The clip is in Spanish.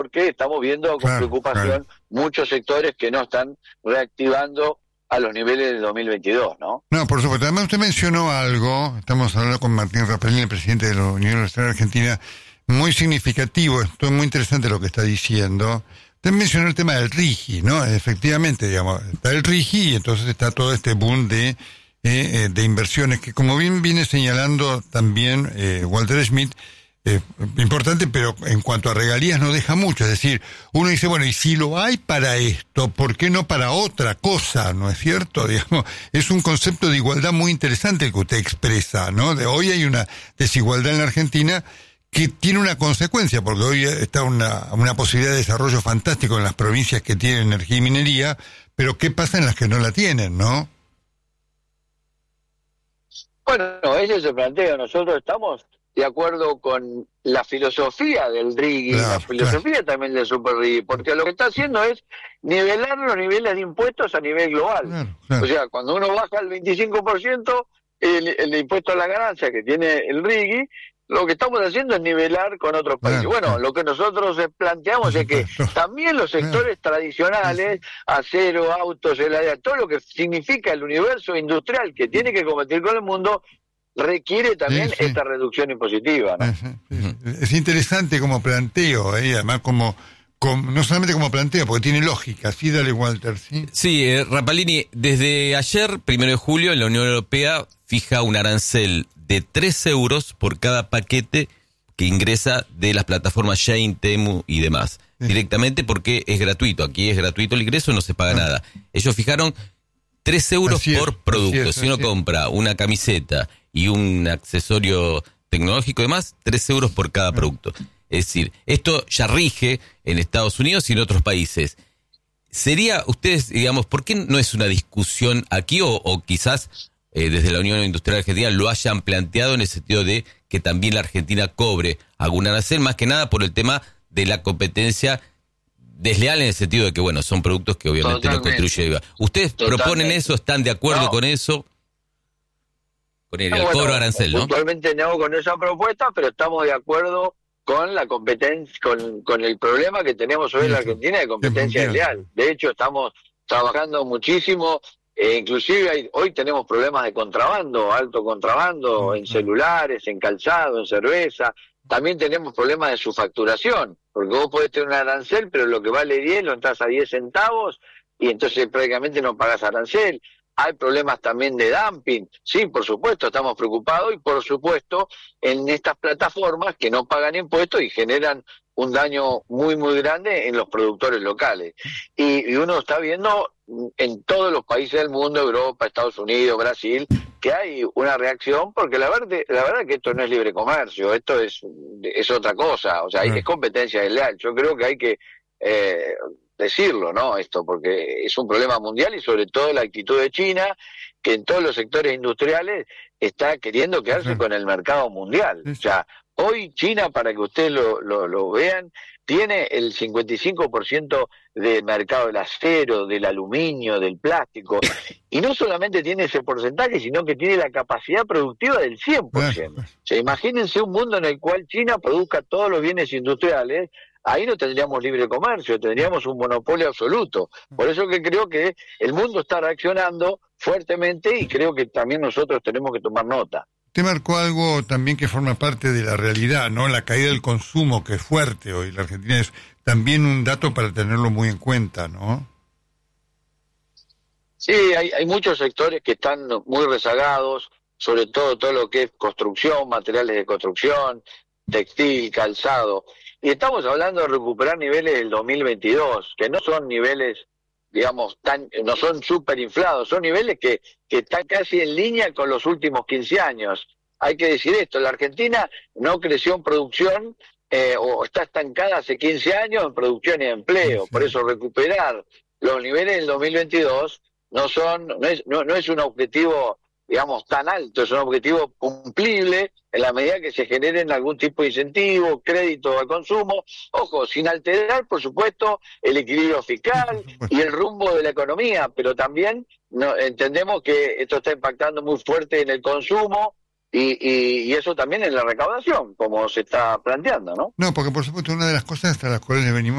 porque estamos viendo con preocupación muchos sectores que no están reactivando a los niveles del 2022, ¿no? No, por supuesto. Además, usted mencionó algo, estamos hablando con Martín Rapalini, el presidente de la Unión Industrial Argentina, muy significativo, esto es muy interesante lo que está diciendo. Usted mencionó el tema del RIGI, ¿no? Efectivamente, digamos, está el RIGI y entonces está todo este boom de inversiones que, como bien viene señalando también Walter Schmidt, importante, pero en cuanto a regalías no deja mucho. Es decir, uno dice, bueno, y si lo hay para esto, ¿por qué no para otra cosa? ¿No es cierto? Digamos, es un concepto de igualdad muy interesante el que usted expresa, ¿no? De hoy hay una desigualdad en la Argentina que tiene una consecuencia, porque hoy está una posibilidad de desarrollo fantástico en las provincias que tienen energía y minería, pero ¿qué pasa en las que no la tienen, no? Bueno, ese es el planteo. Nosotros estamos de acuerdo con la filosofía del RIGI, la filosofía también del Super RIGI, porque lo que está haciendo es nivelar los niveles de impuestos a nivel global. O sea, cuando uno baja el 25%, el impuesto a la ganancia que tiene el RIGI, lo que estamos haciendo es nivelar con otros países. Bueno, lo que nosotros planteamos es que también los sectores tradicionales, acero, autos, todo lo que significa el universo industrial que tiene que competir con el mundo, requiere también esta reducción impositiva, ¿no? Es interesante como planteo, además como no solamente como planteo, porque tiene lógica. Sí, dale, Walter, ¿sí? Sí, Rapalini, desde ayer, 1 de julio, la Unión Europea fija un arancel de 3 euros por cada paquete que ingresa de las plataformas Shein, Temu y demás. Directamente porque es gratuito. Aquí es gratuito el ingreso, no se paga nada. Ellos fijaron 3 euros por producto. Si uno compra una camiseta y un accesorio tecnológico y demás, 3 euros por cada producto. Es decir, esto ya rige en Estados Unidos y en otros países. ¿Sería, ustedes, digamos, por qué no es una discusión aquí o quizás desde la Unión Industrial Argentina lo hayan planteado en el sentido de que también la Argentina cobre algún arancel, más que nada por el tema de la competencia desleal en el sentido de que, bueno, son productos que obviamente no construyen IVA. ¿Ustedes proponen eso? ¿Están de acuerdo con eso? Con el cobro arancel, ¿no? Puntualmente no con esa propuesta, pero estamos de acuerdo con la competencia, con el problema que tenemos hoy en la Argentina de competencia desleal. De hecho, estamos trabajando muchísimo. Inclusive hoy tenemos problemas de contrabando, alto contrabando, en celulares, en calzado, en cerveza. También tenemos problemas de su facturación, porque vos podés tener un arancel, pero lo que vale 10 lo entras a 10 centavos y entonces prácticamente no pagás arancel. Hay problemas también de dumping. Sí, por supuesto, estamos preocupados y por supuesto en estas plataformas que no pagan impuestos y generan un daño muy, muy grande en los productores locales. Y uno está viendo en todos los países del mundo, Europa, Estados Unidos, Brasil, que hay una reacción, porque la verdad que esto no es libre comercio, esto es otra cosa, o sea, es competencia desleal. Yo creo que hay que decirlo, ¿no? Esto, porque es un problema mundial y sobre todo la actitud de China, que en todos los sectores industriales está queriendo quedarse con el mercado mundial. O sea, hoy China, para que ustedes lo vean, tiene el 55% del mercado del acero, del aluminio, del plástico, y no solamente tiene ese porcentaje, sino que tiene la capacidad productiva del 100%. O sea, imagínense un mundo en el cual China produzca todos los bienes industriales. Ahí no tendríamos libre comercio, tendríamos un monopolio absoluto. Por eso que creo que el mundo está reaccionando fuertemente y creo que también nosotros tenemos que tomar nota. Usted marcó algo también que forma parte de la realidad, ¿no? La caída del consumo, que es fuerte hoy. La Argentina es también un dato para tenerlo muy en cuenta, ¿no? Sí, hay muchos sectores que están muy rezagados, sobre todo lo que es construcción, materiales de construcción, textil, calzado. Y estamos hablando de recuperar niveles del 2022, que no son niveles, digamos, no son súper inflados, son niveles que están casi en línea con los últimos 15 años. Hay que decir esto, la Argentina no creció en producción o está estancada hace 15 años en producción y empleo. Por eso recuperar los niveles del 2022 no es un objetivo, digamos, tan alto, es un objetivo cumplible en la medida que se generen algún tipo de incentivo, crédito al consumo, ojo, sin alterar, por supuesto, el equilibrio fiscal y el rumbo de la economía, pero también entendemos que esto está impactando muy fuerte en el consumo y eso también es la recaudación, como se está planteando, ¿no? No, porque por supuesto una de las cosas a las cuales le venimos